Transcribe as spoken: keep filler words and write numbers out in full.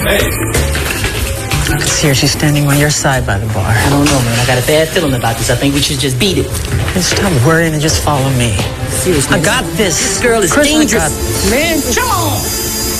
Hey. I can see her. She's standing on your side by the bar. I don't know, man. I got a bad feeling about this. I think we should just beat it. Just stop worrying and just follow me. Seriously. I got this. This girl is Chris, dangerous. I got this. Man, come on.